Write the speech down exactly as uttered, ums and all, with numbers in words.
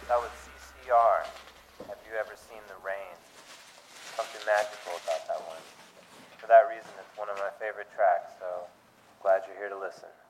That was C C R. Have You Ever Seen the Rain? Something magical about that one. For that reason, it's one of my favorite tracks, so glad you're here to listen.